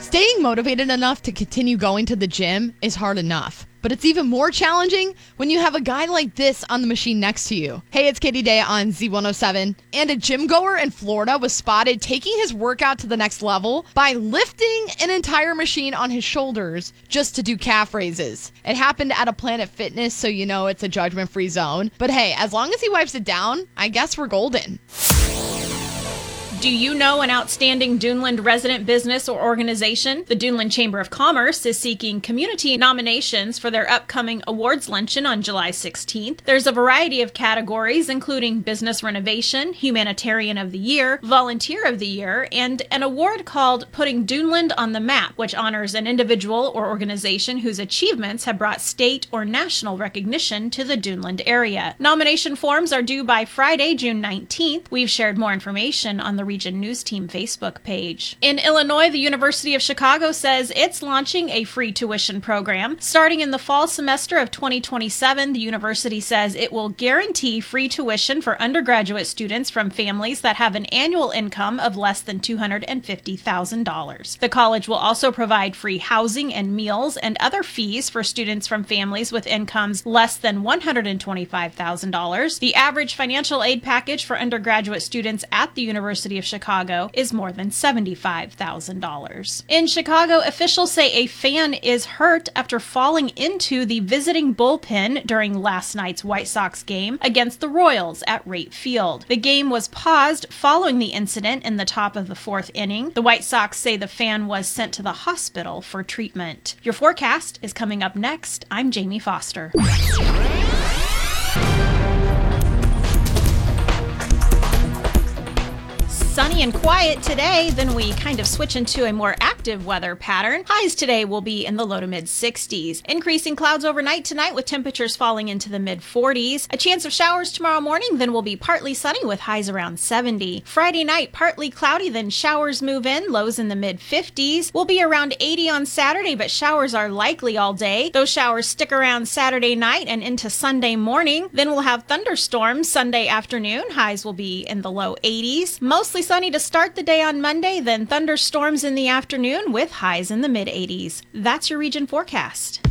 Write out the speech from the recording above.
Staying motivated enough to continue going to the gym is hard enough, but it's even more challenging when you have a guy like this on the machine next to you. Hey, it's Katie Day on Z107. And a gym goer in Florida was spotted taking his workout to the next level by lifting an entire machine on his shoulders just to do calf raises. It happened at a Planet Fitness, so you know it's a judgment-free zone. But hey, as long as he wipes it down, I guess we're golden. Do you know an outstanding Duneland resident business or organization? The Duneland Chamber of Commerce is seeking community nominations for their upcoming awards luncheon on July 16th. There's a variety of categories, including Business Renovation, Humanitarian of the Year, Volunteer of the Year, and an award called Putting Duneland on the Map, which honors an individual or organization whose achievements have brought state or national recognition to the Duneland area. Nomination forms are due by Friday, June 19th. We've shared more information on the Region News Team Facebook page. In Illinois, the University of Chicago says it's launching a free tuition program. Starting in the fall semester of 2027, the university says it will guarantee free tuition for undergraduate students from families that have an annual income of less than $250,000. The college will also provide free housing and meals and other fees for students from families with incomes less than $125,000. The average financial aid package for undergraduate students at the University of Chicago is more than $75,000. In Chicago, officials say a fan is hurt after falling into the visiting bullpen during last night's White Sox game against the Royals at Rate Field. The game was paused following the incident in the top of the fourth inning. The White Sox say the fan was sent to the hospital for treatment. Your forecast is coming up next. I'm Jamie Foster. Sunny and quiet today, then we kind of switch into a more active weather pattern. Highs today will be in the low to mid 60s. Increasing clouds overnight tonight with temperatures falling into the mid 40s. A chance of showers tomorrow morning, then will be partly sunny with highs around 70. Friday night, partly cloudy, then showers move in, lows in the mid 50s. We'll be around 80 on Saturday, but showers are likely all day. Those showers stick around Saturday night and into Sunday morning. Then we'll have thunderstorms Sunday afternoon. Highs will be in the low 80s. Mostly sunny to start the day on Monday, then thunderstorms in the afternoon with highs in the mid-80s. That's your region forecast.